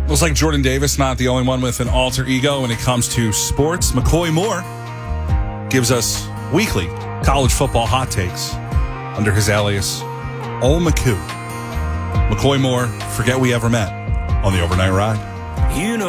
Looks like Jordan Davis not the only one with an alter ego when it comes to sports. McCoy Moore gives us weekly college football hot takes under his alias, Ol McCoo. McCoy Moore, forget we ever met on the Overnight Ride.